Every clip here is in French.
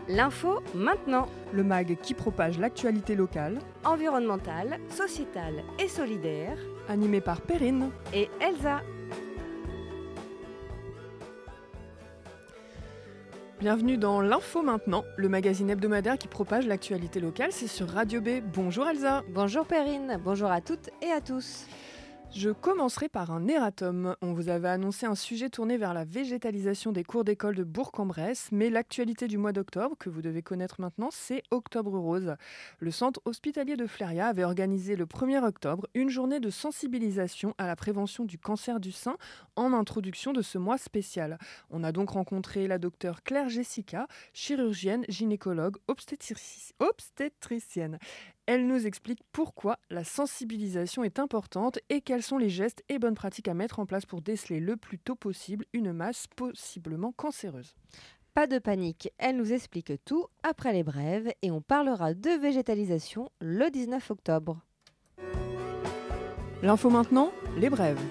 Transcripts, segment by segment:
L'info maintenant. Le MAG qui propage l'actualité locale, Environnementale, sociétale et solidaire. animé par Perrine. Et Elsa. Bienvenue dans l'Info maintenant, le magazine hebdomadaire qui propage l'actualité locale, c'est sur Radio B. Bonjour Elsa. Bonjour Perrine, bonjour à toutes et à tous. Je commencerai par un erratum. On vous avait annoncé un sujet tourné vers la végétalisation des cours d'école de Bourg-en-Bresse, mais l'actualité du mois d'octobre, que vous devez connaître maintenant, c'est Octobre Rose. Le centre hospitalier de Fléria avait organisé le 1er octobre une journée de sensibilisation à la prévention du cancer du sein en introduction de ce mois spécial. On a donc rencontré la docteure Claire Jessica, chirurgienne, gynécologue, obstétricienne. Elle nous explique pourquoi la sensibilisation est importante et quels sont les gestes et bonnes pratiques à mettre en place pour déceler le plus tôt possible une masse possiblement cancéreuse. Pas de panique, elle nous explique tout après les brèves et on parlera de végétalisation le 19 octobre. L'info maintenant, les brèves.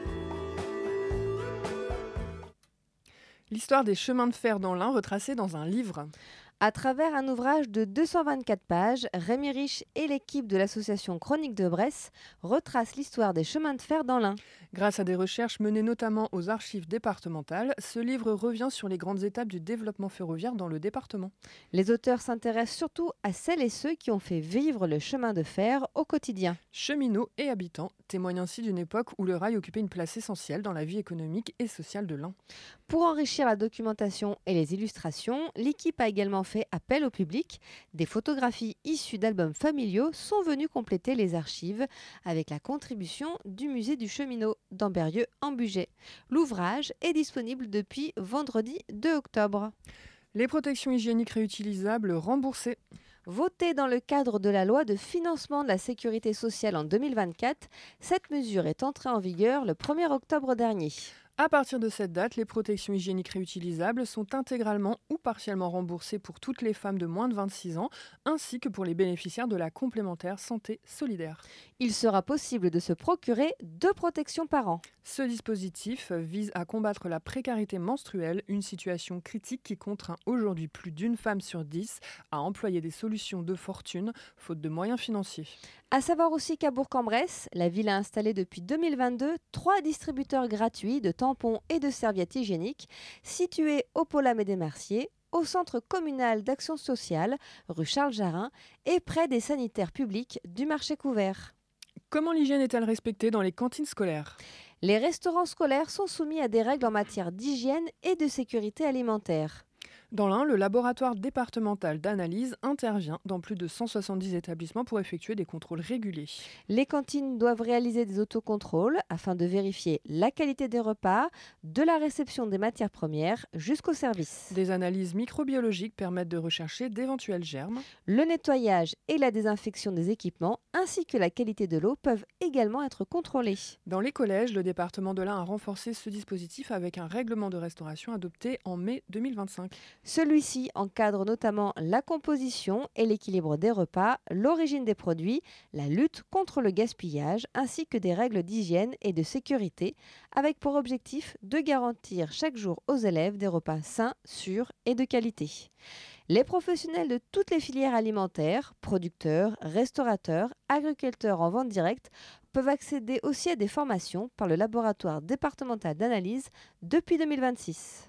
L'histoire des chemins de fer dans l'Ain retracée dans un livre. À travers un ouvrage de 224 pages, Rémi Riche et l'équipe de l'association Chronique de Bresse retracent l'histoire des chemins de fer dans l'Ain. Grâce à des recherches menées notamment aux archives départementales, ce livre revient sur les grandes étapes du développement ferroviaire dans le département. Les auteurs s'intéressent surtout à celles et ceux qui ont fait vivre le chemin de fer au quotidien. Cheminots et habitants témoignent ainsi d'une époque où le rail occupait une place essentielle dans la vie économique et sociale de l'Ain. Pour enrichir la documentation et les illustrations, l'équipe a également fait appel au public. Des photographies issues d'albums familiaux sont venues compléter les archives avec la contribution du musée du cheminot d'Ambérieu en Bugey. L'ouvrage est disponible depuis vendredi 2 octobre. Les protections hygiéniques réutilisables remboursées. Votée dans le cadre de la loi de financement de la sécurité sociale en 2024, cette mesure est entrée en vigueur le 1er octobre dernier. À partir de cette date, les protections hygiéniques réutilisables sont intégralement ou partiellement remboursées pour toutes les femmes de moins de 26 ans, ainsi que pour les bénéficiaires de la complémentaire santé solidaire. Il sera possible de se procurer 2 protections par an. Ce dispositif vise à combattre la précarité menstruelle, une situation critique qui contraint aujourd'hui plus d'une femme sur 10 à employer des solutions de fortune, faute de moyens financiers. À savoir aussi qu'à Bourg-en-Bresse, la ville a installé depuis 2022 3 distributeurs gratuits de tampons et de serviettes hygiéniques situés au Pôle des Merciers, au centre communal d'action sociale, rue Charles Jarin, et près des sanitaires publics du marché couvert. Comment l'hygiène est-elle respectée dans les cantines scolaires ? Les restaurants scolaires sont soumis à des règles en matière d'hygiène et de sécurité alimentaire. Dans l'Ain, le laboratoire départemental d'analyse intervient dans plus de 170 établissements pour effectuer des contrôles réguliers. Les cantines doivent réaliser des autocontrôles afin de vérifier la qualité des repas, de la réception des matières premières jusqu'au service. Des analyses microbiologiques permettent de rechercher d'éventuels germes. Le nettoyage et la désinfection des équipements ainsi que la qualité de l'eau peuvent également être contrôlés. Dans les collèges, le département de l'Ain a renforcé ce dispositif avec un règlement de restauration adopté en mai 2025. Celui-ci encadre notamment la composition et l'équilibre des repas, l'origine des produits, la lutte contre le gaspillage ainsi que des règles d'hygiène et de sécurité avec pour objectif de garantir chaque jour aux élèves des repas sains, sûrs et de qualité. Les professionnels de toutes les filières alimentaires, producteurs, restaurateurs, agriculteurs en vente directe peuvent accéder aussi à des formations par le laboratoire départemental d'analyse depuis 2026.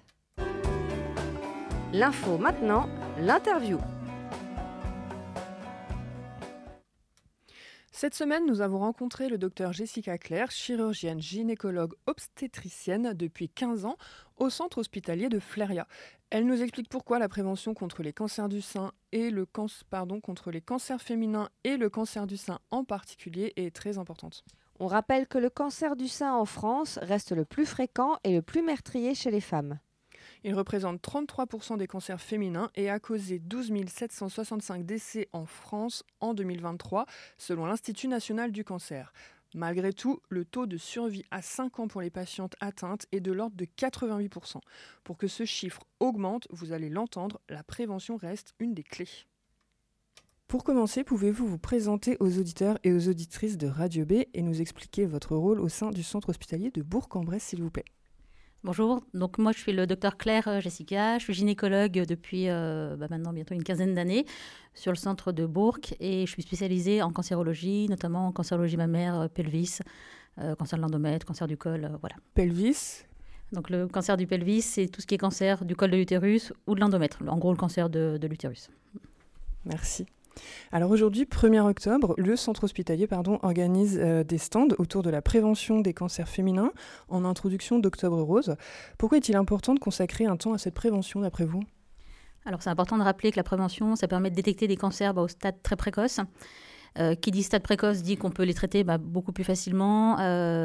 L'info maintenant, l'interview. Cette semaine, nous avons rencontré le docteur Jessica Claire, chirurgienne gynécologue obstétricienne depuis 15 ans au centre hospitalier de Fléria. Elle nous explique pourquoi la prévention contre les cancers du sein et contre les cancers féminins et le cancer du sein en particulier est très importante. On rappelle que le cancer du sein en France reste le plus fréquent et le plus meurtrier chez les femmes. Il représente 33% des cancers féminins et a causé 12 765 décès en France en 2023, selon l'Institut national du cancer. Malgré tout, le taux de survie à 5 ans pour les patientes atteintes est de l'ordre de 88%. Pour que ce chiffre augmente, vous allez l'entendre, la prévention reste une des clés. Pour commencer, pouvez-vous vous présenter aux auditeurs et aux auditrices de Radio B et nous expliquer votre rôle au sein du centre hospitalier de Bourg-en-Bresse, s'il vous plaît ? Bonjour, donc moi je suis le docteur Claire Jessica, je suis gynécologue depuis maintenant bientôt une quinzaine d'années sur le centre de Bourg et je suis spécialisée en cancérologie, notamment en cancérologie mammaire, pelvis, cancer de l'endomètre, cancer du col, voilà. Pelvis. Donc le cancer du pelvis, c'est tout ce qui est cancer du col de l'utérus ou de l'endomètre, en gros le cancer de l'utérus. Merci. Alors aujourd'hui, 1er octobre, le centre hospitalier organise des stands autour de la prévention des cancers féminins en introduction d'Octobre Rose. Pourquoi est-il important de consacrer un temps à cette prévention d'après vous ? Alors c'est important de rappeler que la prévention, ça permet de détecter des cancers au stade très précoce. Qui dit stade précoce dit qu'on peut les traiter beaucoup plus facilement,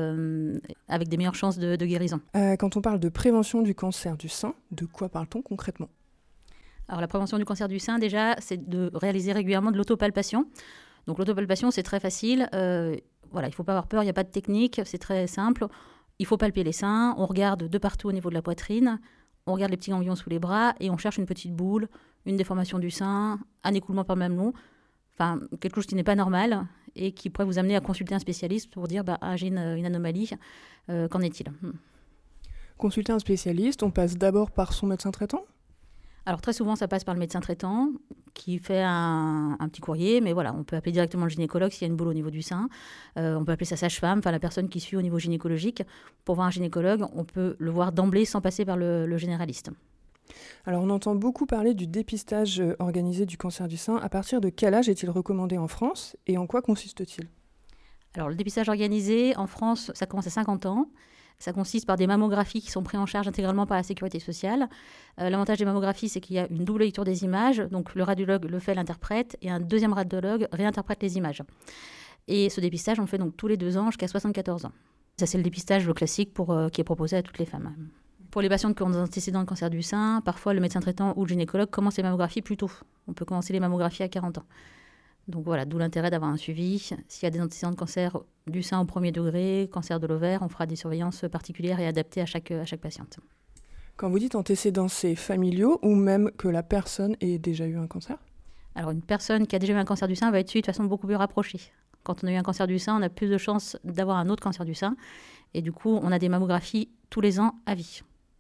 avec des meilleures chances de guérison. Quand on parle de prévention du cancer du sein, de quoi parle-t-on concrètement ? Alors la prévention du cancer du sein, déjà, c'est de réaliser régulièrement de l'autopalpation. Donc l'autopalpation, c'est très facile. Il ne faut pas avoir peur, il n'y a pas de technique, c'est très simple. Il faut palper les seins, on regarde de partout au niveau de la poitrine, on regarde les petits ganglions sous les bras et on cherche une petite boule, une déformation du sein, un écoulement par le mamelon, enfin quelque chose qui n'est pas normal et qui pourrait vous amener à consulter un spécialiste pour dire j'ai une anomalie, qu'en est-il ? Consulter un spécialiste, on passe d'abord par son médecin traitant ? Alors très souvent, ça passe par le médecin traitant qui fait un petit courrier, mais voilà, on peut appeler directement le gynécologue s'il y a une boule au niveau du sein. On peut appeler sa sage-femme, la personne qui suit au niveau gynécologique. Pour voir un gynécologue, on peut le voir d'emblée sans passer par le généraliste. Alors on entend beaucoup parler du dépistage organisé du cancer du sein. À partir de quel âge est-il recommandé en France et en quoi consiste-t-il ? Alors le dépistage organisé en France, ça commence à 50 ans. Ça consiste par des mammographies qui sont prises en charge intégralement par la sécurité sociale. L'avantage des mammographies, c'est qu'il y a une double lecture des images. Donc le radiologue le fait, l'interprète, et un deuxième radiologue réinterprète les images. Et ce dépistage, on le fait donc tous les 2 ans jusqu'à 74 ans. Ça, c'est le dépistage classique qui est proposé à toutes les femmes. Pour les patientes qui ont des antécédents de cancer du sein, parfois le médecin traitant ou le gynécologue commence les mammographies plus tôt. On peut commencer les mammographies à 40 ans. Donc voilà, d'où l'intérêt d'avoir un suivi. S'il y a des antécédents de cancer du sein au 1er degré, cancer de l'ovaire, on fera des surveillances particulières et adaptées à chaque patiente. Quand vous dites antécédents, c'est familiaux ou même que la personne ait déjà eu un cancer ? Alors une personne qui a déjà eu un cancer du sein va être suivie de façon beaucoup plus rapprochée. Quand on a eu un cancer du sein, on a plus de chances d'avoir un autre cancer du sein. Et du coup, on a des mammographies tous les ans à vie.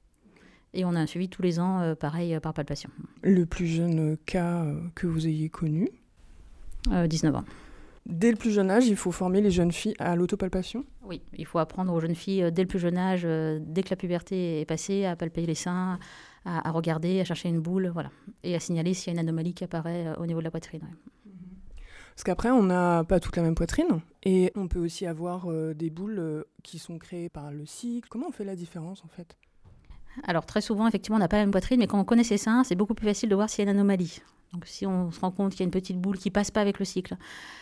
Et on a un suivi tous les ans, pareil, par palpation. Le plus jeune cas que vous ayez connu ? 19 ans. Dès le plus jeune âge, il faut former les jeunes filles à l'autopalpation ? Oui, il faut apprendre aux jeunes filles dès le plus jeune âge, dès que la puberté est passée, à palper les seins, à regarder, à chercher une boule, voilà, et à signaler s'il y a une anomalie qui apparaît au niveau de la poitrine. Ouais. Parce qu'après, on n'a pas toute la même poitrine et on peut aussi avoir des boules qui sont créées par le cycle. Comment on fait la différence en fait ? Alors très souvent, effectivement, on n'a pas la même poitrine, mais quand on connaît ses seins, c'est beaucoup plus facile de voir s'il y a une anomalie. Donc si on se rend compte qu'il y a une petite boule qui passe pas avec le cycle,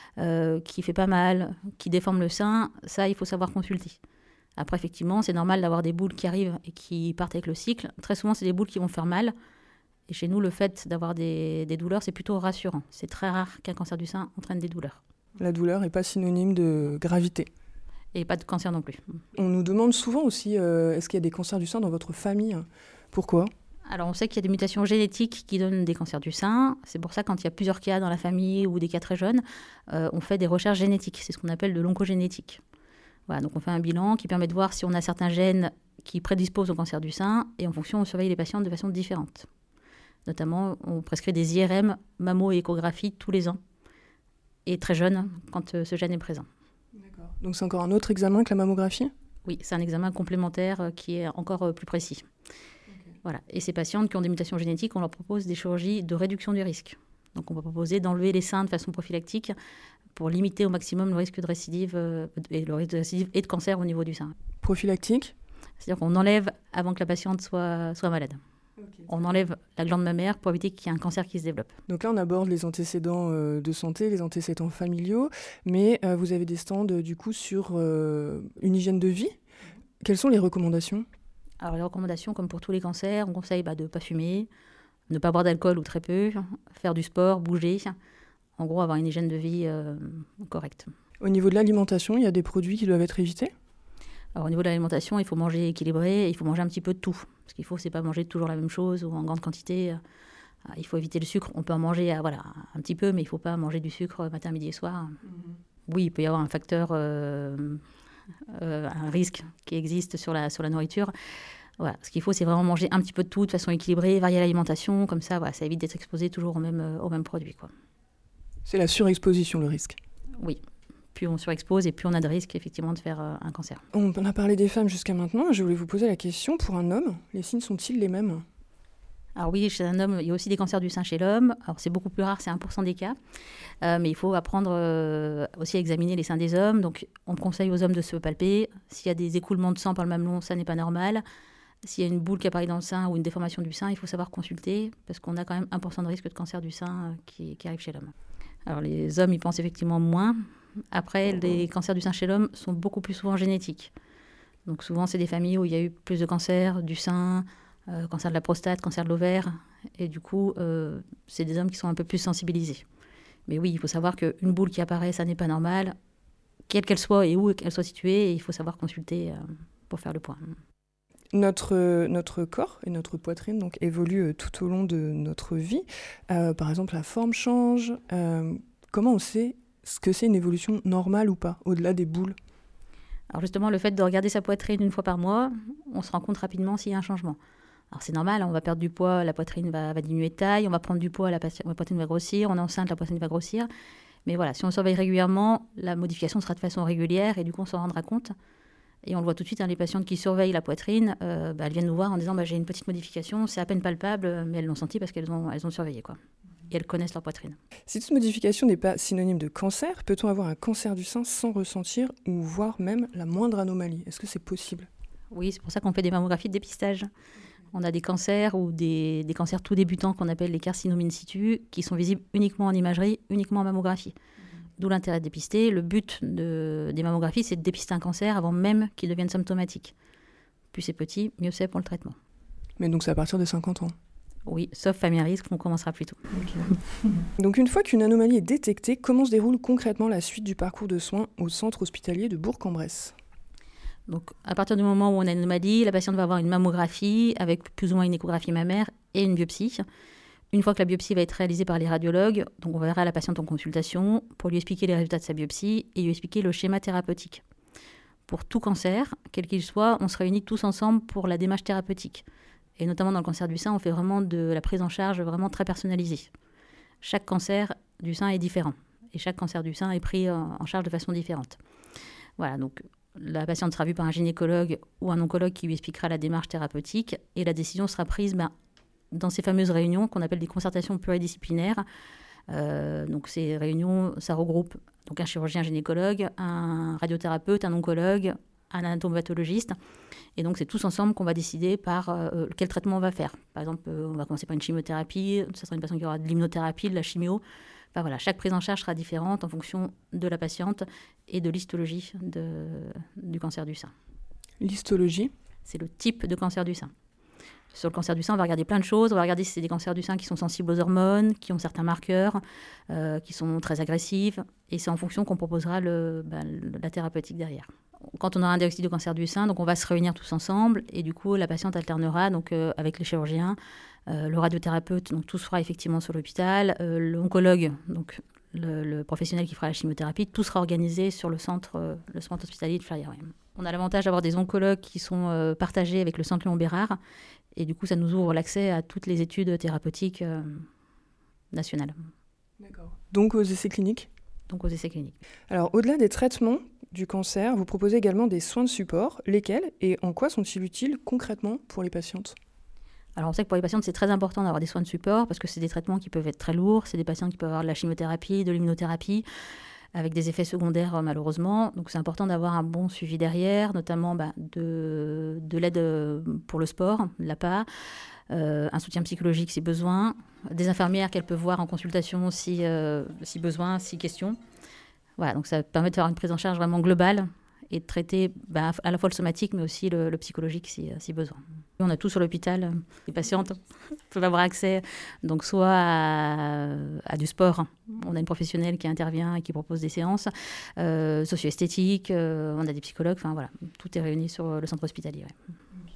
qui fait pas mal, qui déforme le sein, ça, il faut savoir consulter. Après, effectivement, c'est normal d'avoir des boules qui arrivent et qui partent avec le cycle. Très souvent, c'est des boules qui vont faire mal. Et chez nous, le fait d'avoir des douleurs, c'est plutôt rassurant. C'est très rare qu'un cancer du sein entraîne des douleurs. La douleur n'est pas synonyme de gravité. Et pas de cancer non plus. On nous demande souvent aussi, est-ce qu'il y a des cancers du sein dans votre famille ? Pourquoi ? Alors, on sait qu'il y a des mutations génétiques qui donnent des cancers du sein. C'est pour ça, quand il y a plusieurs cas dans la famille ou des cas très jeunes, on fait des recherches génétiques. C'est ce qu'on appelle de l'oncogénétique. Voilà, donc on fait un bilan qui permet de voir si on a certains gènes qui prédisposent au cancer du sein. Et en fonction, on surveille les patientes de façon différente. Notamment, on prescrit des IRM, mammo et échographie tous les ans. Et très jeune, quand ce gène est présent. D'accord. Donc c'est encore un autre examen que la mammographie ? Oui, c'est un examen complémentaire qui est encore plus précis. Voilà. Et ces patientes qui ont des mutations génétiques, on leur propose des chirurgies de réduction du risque. Donc on va proposer d'enlever les seins de façon prophylactique pour limiter au maximum le risque de récidive, et de cancer au niveau du sein. Prophylactique ? C'est-à-dire qu'on enlève avant que la patiente soit malade. Okay. On enlève la glande mammaire pour éviter qu'il y ait un cancer qui se développe. Donc là, on aborde les antécédents de santé, les antécédents familiaux, mais vous avez des stands du coup sur une hygiène de vie. Quelles sont les recommandations ? Alors les recommandations, comme pour tous les cancers, on conseille de ne pas fumer, ne pas boire d'alcool ou très peu, faire du sport, bouger. En gros, avoir une hygiène de vie correcte. Au niveau de l'alimentation, il y a des produits qui doivent être évités ? Alors, au niveau de l'alimentation, il faut manger équilibré, il faut manger un petit peu de tout. Ce qu'il faut, c'est pas manger toujours la même chose ou en grande quantité. Il faut éviter le sucre. On peut en manger un petit peu, mais il ne faut pas manger du sucre matin, midi et soir. Oui, il peut y avoir un facteur, un risque qui existe sur la nourriture. Voilà. Ce qu'il faut, c'est vraiment manger un petit peu de tout, de façon équilibrée, varier l'alimentation, comme ça, ça évite d'être exposé toujours au même produit, quoi. C'est la surexposition, le risque. Oui. Plus on surexpose et plus on a de risques, effectivement, de faire un cancer. On a parlé des femmes jusqu'à maintenant. Je voulais vous poser la question, pour un homme, les signes sont-ils les mêmes ? Alors oui, chez un homme, il y a aussi des cancers du sein chez l'homme. Alors c'est beaucoup plus rare, c'est 1% des cas. Mais il faut apprendre aussi à examiner les seins des hommes. Donc on conseille aux hommes de se palper. S'il y a des écoulements de sang par le mamelon, ça n'est pas normal. S'il y a une boule qui apparaît dans le sein ou une déformation du sein, il faut savoir consulter parce qu'on a quand même 1% de risque de cancer du sein qui arrive chez l'homme. Alors les hommes, ils pensent effectivement moins. Après, les cancers du sein chez l'homme sont beaucoup plus souvent génétiques. Donc souvent, c'est des familles où il y a eu plus de cancers du sein, cancer de la prostate, cancer de l'ovaire. Et du coup, c'est des hommes qui sont un peu plus sensibilisés. Mais oui, il faut savoir qu'une boule qui apparaît, ça n'est pas normal, quelle qu'elle soit et où qu'elle soit située. Et il faut savoir consulter pour faire le point. Notre corps et notre poitrine donc, évoluent tout au long de notre vie. Par exemple, la forme change. Comment on sait ce que c'est une évolution normale ou pas, au-delà des boules ? Alors justement, le fait de regarder sa poitrine une fois par mois, on se rend compte rapidement s'il y a un changement. Alors c'est normal, on va perdre du poids, la poitrine va diminuer de taille, on va prendre du poids, la poitrine va grossir, on est enceinte, la poitrine va grossir. Mais voilà, si on surveille régulièrement, la modification sera de façon régulière et du coup on s'en rendra compte. Et on le voit tout de suite, les patientes qui surveillent la poitrine, elles viennent nous voir en disant j'ai une petite modification, c'est à peine palpable, mais elles l'ont senti parce qu'elles ont surveillé, quoi. Et elles connaissent leur poitrine. Si toute modification n'est pas synonyme de cancer, peut-on avoir un cancer du sein sans ressentir ou voir même la moindre anomalie ? Est-ce que c'est possible ? Oui, c'est pour ça qu'on fait des mammographies de dépistage. On a des cancers ou des cancers tout débutants qu'on appelle les carcinomes in situ, qui sont visibles uniquement en imagerie, uniquement en mammographie. D'où l'intérêt de dépister. Le but des mammographies, c'est de dépister un cancer avant même qu'il devienne symptomatique. Plus c'est petit, mieux c'est pour le traitement. Mais donc c'est à partir de 50 ans ? Oui, sauf famille à risque, on commencera plus tôt. Okay. Donc une fois qu'une anomalie est détectée, comment se déroule concrètement la suite du parcours de soins au centre hospitalier de Bourg-en-Bresse ? Donc à partir du moment où on a une anomalie, la patiente va avoir une mammographie avec plus ou moins une échographie mammaire et une biopsie. Une fois que la biopsie va être réalisée par les radiologues, donc on verra la patiente en consultation pour lui expliquer les résultats de sa biopsie et lui expliquer le schéma thérapeutique. Pour tout cancer, quel qu'il soit, on se réunit tous ensemble pour la démarche thérapeutique. Et notamment dans le cancer du sein, on fait vraiment de la prise en charge vraiment très personnalisée. Chaque cancer du sein est différent. Et chaque cancer du sein est pris en charge de façon différente. Voilà, donc la patiente sera vue par un gynécologue ou un oncologue qui lui expliquera la démarche thérapeutique. Et la décision sera prise dans ces fameuses réunions qu'on appelle des concertations pluridisciplinaires. Donc ces réunions, ça regroupe donc un chirurgien gynécologue, un radiothérapeute, un oncologue, un anatomopathologiste. Et donc, c'est tous ensemble qu'on va décider par quel traitement on va faire. Par exemple, on va commencer par une chimiothérapie, ça sera une patiente qui aura de l'immunothérapie, de la chimio. Enfin, voilà, chaque prise en charge sera différente en fonction de la patiente et de l'histologie du cancer du sein. L'histologie ? C'est le type de cancer du sein. Sur le cancer du sein, on va regarder plein de choses. On va regarder si c'est des cancers du sein qui sont sensibles aux hormones, qui ont certains marqueurs, qui sont très agressifs. Et c'est en fonction qu'on proposera la thérapeutique derrière. Quand on aura un diagnostic de cancer du sein, donc on va se réunir tous ensemble. Et du coup, la patiente alternera donc, avec les chirurgiens, le radiothérapeute, donc tout se fera effectivement sur l'hôpital, l'oncologue, donc le professionnel qui fera la chimiothérapie, tout sera organisé sur le centre hospitalier de Fleurières. Oui. On a l'avantage d'avoir des oncologues qui sont partagés avec le centre Léon Bérard. Et du coup, ça nous ouvre l'accès à toutes les études thérapeutiques nationales. D'accord. Donc aux essais cliniques ? Donc aux essais cliniques. Alors, au-delà des traitements du cancer, vous proposez également des soins de support. Lesquels et en quoi sont-ils utiles concrètement pour les patientes ? Alors, on sait que pour les patientes, c'est très important d'avoir des soins de support parce que c'est des traitements qui peuvent être très lourds. C'est des patients qui peuvent avoir de la chimiothérapie, de l'immunothérapie, avec des effets secondaires malheureusement. Donc c'est important d'avoir un bon suivi derrière, notamment de l'aide pour le sport, de l'APA, un soutien psychologique si besoin, des infirmières qu'elles peuvent voir en consultation si besoin, si question. Voilà, donc ça permet de faire une prise en charge vraiment globale et de traiter à la fois le somatique mais aussi le psychologique si besoin. On a tout sur l'hôpital, les patientes peuvent avoir accès donc soit à du sport, on a une professionnelle qui intervient et qui propose des séances, socio-esthétiques, on a des psychologues, enfin voilà, tout est réuni sur le centre hospitalier. Ouais.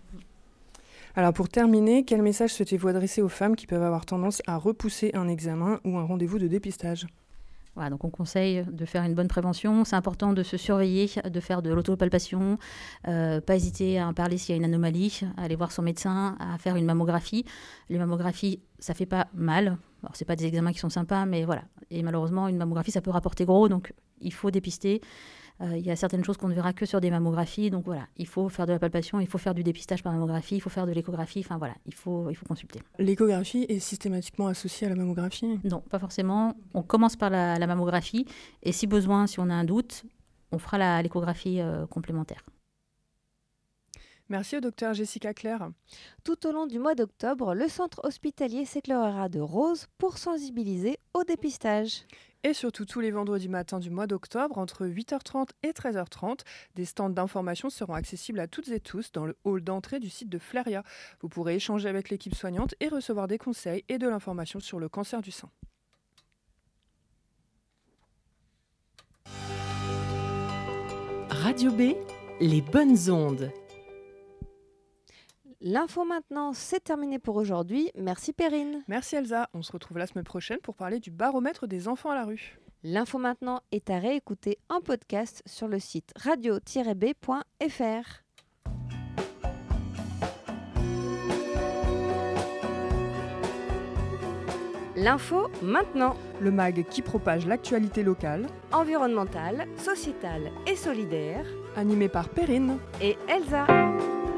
Alors pour terminer, quel message souhaitez-vous adresser aux femmes qui peuvent avoir tendance à repousser un examen ou un rendez-vous de dépistage ? Voilà, donc on conseille de faire une bonne prévention. C'est important de se surveiller, de faire de l'autopalpation, pas hésiter à en parler s'il y a une anomalie, à aller voir son médecin, à faire une mammographie. Les mammographies, ça fait pas mal. Alors, c'est pas des examens qui sont sympas, mais voilà. Et malheureusement, une mammographie, ça peut rapporter gros, donc il faut dépister. Il y a certaines choses qu'on ne verra que sur des mammographies, donc voilà, il faut faire de la palpation, il faut faire du dépistage par mammographie, il faut faire de l'échographie, enfin voilà, il faut consulter. L'échographie est systématiquement associée à la mammographie ? Non, pas forcément. On commence par la mammographie, et si besoin, si on a un doute, on fera l'échographie complémentaire. Merci au docteur Jessica Claire. Tout au long du mois d'octobre, le centre hospitalier s'éclairera de rose pour sensibiliser au dépistage. Et surtout tous les vendredis matins du mois d'octobre, entre 8h30 et 13h30, des stands d'information seront accessibles à toutes et tous dans le hall d'entrée du site de Fleria. Vous pourrez échanger avec l'équipe soignante et recevoir des conseils et de l'information sur le cancer du sein. Radio B, les bonnes ondes. L'info maintenant, c'est terminé pour aujourd'hui. Merci Perrine. Merci Elsa, on se retrouve la semaine prochaine pour parler du baromètre des enfants à la rue. L'info maintenant est à réécouter en podcast sur le site radio-b.fr. L'info maintenant, Le MAG qui propage l'actualité locale, environnementale, sociétale et solidaire, animé par Perrine. et Elsa.